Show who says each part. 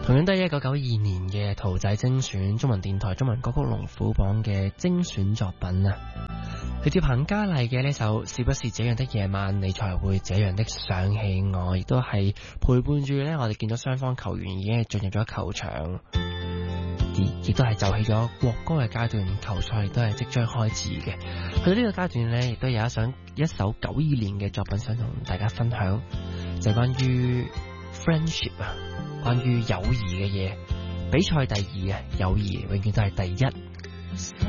Speaker 1: 同樣都係1992年嘅屠仔精選中文電台中文歌曲龍虎榜嘅精選作品啊，嚟自彭嘉麗嘅呢首是不是這樣的夜晚你才會這樣的想起我，亦都係陪伴住呢我哋見到雙方球員已經係進入咗球場，亦都係就起咗國歌嘅階段，球賽亦都係即將開始嘅。去到呢個階段呢，亦都有一首92年嘅作品想同大家分享，就係關於 friendship 啊，關於友誼嘅嘢。比賽第二啊，友誼永遠都係第一。